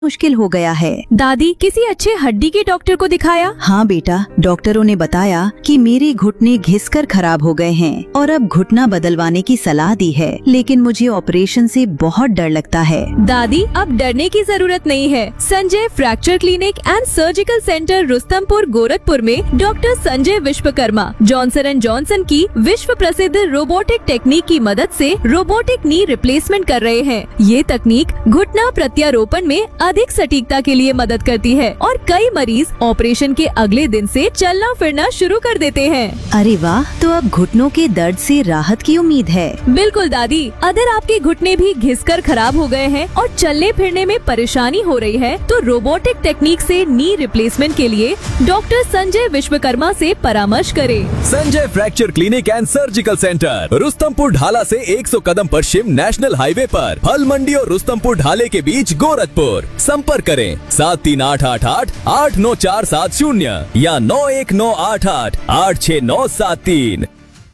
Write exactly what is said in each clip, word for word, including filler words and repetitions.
मुश्किल हो गया है। दादी, किसी अच्छे हड्डी के डॉक्टर को दिखाया? हाँ बेटा, डॉक्टरों ने बताया कि मेरे घुटने घिसकर खराब हो गए हैं और अब घुटना बदलवाने की सलाह दी है, लेकिन मुझे ऑपरेशन से बहुत डर लगता है। दादी, अब डरने की जरूरत नहीं है। Sanjay fracture clinic and surgical centre Rustampur Gorakhpur में doctor Sanjay Vishwakarma Johnson and Johnson की विश्व प्रसिद्ध रोबोटिक टेक्निक की मदद से रोबोटिक नी रिप्लेसमेंट कर रहे हैं। ये तकनीक घुटना प्रत्यारोपण में अधिक सटीकता के लिए मदद करती है और कई मरीज ऑपरेशन के अगले दिन से चलना फिरना शुरू कर देते हैं। अरे वाह, तो अब घुटनों के दर्द से राहत की उम्मीद है। बिल्कुल दादी, अगर आपके घुटने भी घिसकर खराब हो गए हैं और चलने फिरने में परेशानी हो रही है, तो रोबोटिक टेक्निक से नी रिप्लेसमेंट के लिए डॉक्टर संजय विश्वकर्मा से परामर्श करें। Sanjay fracture clinic and surgical centre, Rustampur ढाला से सौ कदम पश्चिम नेशनल हाईवे पर, फल मंडी और रुस्तमपुर ढाले के बीच गोरखपुर। संपर्क करें सात तीन आठ आठ आठ आठ नौ चार सात शून्य या नौ एक नौ आठ आठ आठ छह नौ सात तीन।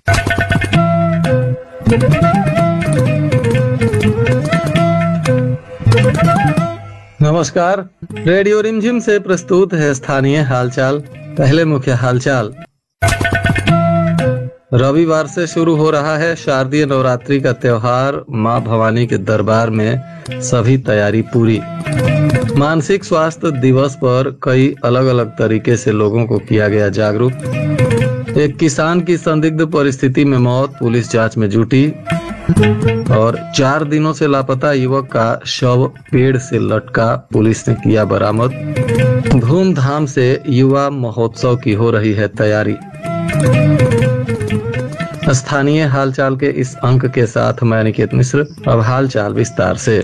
नमस्कार, रेडियो रिमझिम से प्रस्तुत है स्थानीय हालचाल। पहले मुख्य हालचाल। रविवार से शुरू हो रहा है शारदीय नवरात्रि का त्योहार। मां भवानी के दरबार में सभी तैयारी पूरी। मानसिक स्वास्थ्य दिवस पर कई अलग अलग तरीके से लोगों को किया गया जागरूक। एक किसान की संदिग्ध परिस्थिति में मौत, पुलिस जांच में जुटी। और चार दिनों से लापता युवक का शव पेड़ से लटका, पुलिस ने किया बरामद। धूमधाम से युवा महोत्सव की हो रही है तैयारी। स्थानीय हालचाल के इस अंक के साथ मैं निकेत मिश्र। अब हालचाल विस्तार से।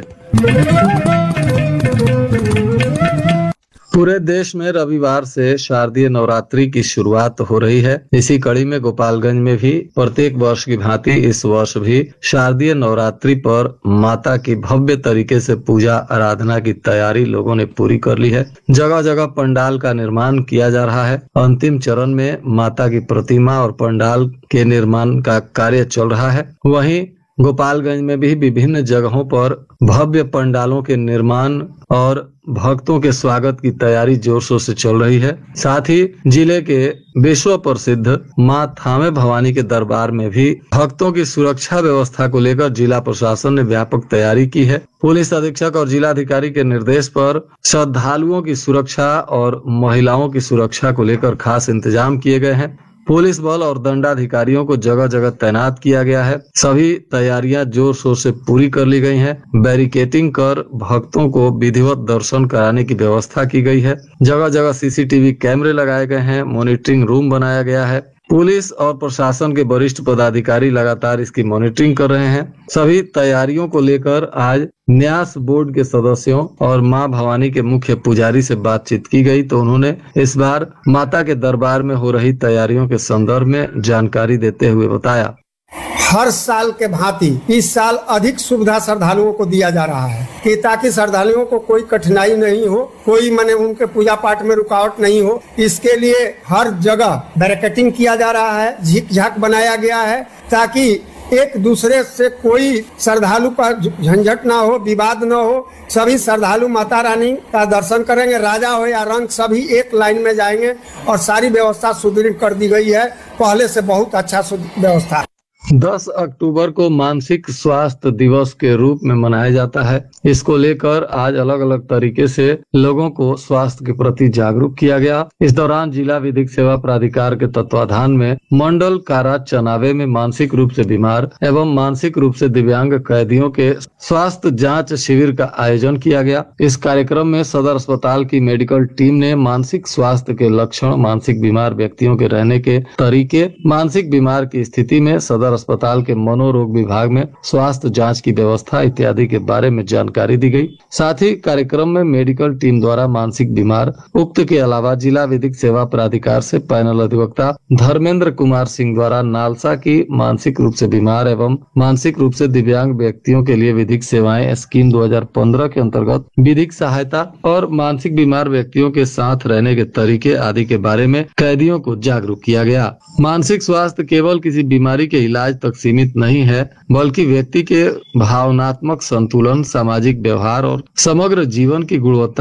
पूरे देश में रविवार से शारदीय नवरात्रि की शुरुआत हो रही है। इसी कड़ी में गोपालगंज में भी प्रत्येक वर्ष की भांति इस वर्ष भी शारदीय नवरात्रि पर माता की भव्य तरीके से पूजा आराधना की तैयारी लोगों ने पूरी कर ली है। जगह जगह पंडाल का निर्माण किया जा रहा है। अंतिम चरण में माता की प्रतिमा और पंडाल के निर्माण का कार्य चल रहा है। वहीं गोपालगंज में भी विभिन्न जगहों पर भव्य पंडालों के निर्माण और भक्तों के स्वागत की तैयारी जोर शोर से चल रही है। साथ ही जिले के विश्व प्रसिद्ध मां थामे भवानी के दरबार में भी भक्तों की सुरक्षा व्यवस्था को लेकर जिला प्रशासन ने व्यापक तैयारी की है। पुलिस अधीक्षक और जिलाधिकारी के निर्देश पर श्रद्धालुओं की सुरक्षा और महिलाओं की सुरक्षा को लेकर खास इंतजाम किए गए हैं। पुलिस बल और दंडाधिकारियों को जगह जगह तैनात किया गया है। सभी तैयारियां जोर शोर से पूरी कर ली गई हैं। बैरिकेटिंग कर भक्तों को विधिवत दर्शन कराने की व्यवस्था की गई है। जगह जगह सीसीटीवी कैमरे लगाए गए हैं। मॉनिटरिंग रूम बनाया गया है। पुलिस और प्रशासन के वरिष्ठ पदाधिकारी लगातार इसकी मॉनिटरिंग कर रहे हैं। सभी तैयारियों को लेकर आज न्यास बोर्ड के सदस्यों और मां भवानी के मुख्य पुजारी से बातचीत की गई, तो उन्होंने इस बार माता के दरबार में हो रही तैयारियों के संदर्भ में जानकारी देते हुए बताया। हर साल के भांति इस साल अधिक सुविधा श्रद्धालुओं को दिया जा रहा है कि ताकि श्रद्धालुओं को कोई कठिनाई नहीं हो, कोई माने उनके पूजा पाठ में रुकावट नहीं हो। इसके लिए हर जगह बैरिकेडिंग किया जा रहा है, झीक झाक बनाया गया है ताकि एक दूसरे से कोई श्रद्धालु का झंझट ना हो, विवाद ना हो। सभी श्रद्धालु माता रानी का दर्शन करेंगे, राजा हो या रंक सभी एक लाइन में जाएंगे और सारी व्यवस्था सुदृढ़ कर दी गई है। पहले से बहुत अच्छा व्यवस्था। दस अक्टूबर को मानसिक स्वास्थ्य दिवस के रूप में मनाया जाता है। इसको लेकर आज अलग अलग तरीके से लोगों को स्वास्थ्य के प्रति जागरूक किया गया। इस दौरान जिला विधिक सेवा प्राधिकार के तत्वाधान में मंडल कारा चनावे में मानसिक रूप से बीमार एवं मानसिक रूप से दिव्यांग कैदियों के स्वास्थ्य जांच शिविर का आयोजन किया गया। इस कार्यक्रम में सदर अस्पताल की मेडिकल टीम ने मानसिक स्वास्थ्य के लक्षण, मानसिक बीमार व्यक्तियों के रहने के तरीके, मानसिक बीमार की स्थिति में सदर अस्पताल के मनोरोग विभाग में स्वास्थ्य जांच की व्यवस्था इत्यादि के बारे में जानकारी दी गई। साथ ही कार्यक्रम में मेडिकल टीम द्वारा मानसिक बीमार उक्त के अलावा जिला विधिक सेवा प्राधिकार से पैनल अधिवक्ता धर्मेंद्र कुमार सिंह द्वारा नालसा की मानसिक रूप से बीमार एवं मानसिक रूप से दिव्यांग व्यक्तियों के लिए विधिक सेवाएं स्कीम दो हज़ार पंद्रह के अंतर्गत विधिक सहायता और मानसिक बीमार व्यक्तियों के साथ रहने के तरीके आदि के बारे में कैदियों को जागरूक किया गया। मानसिक स्वास्थ्य केवल किसी बीमारी के इलाज इलाज तक सीमित नहीं है, बल्कि व्यक्ति के भावनात्मक संतुलन, सामाजिक व्यवहार और समग्र जीवन की गुणवत्ता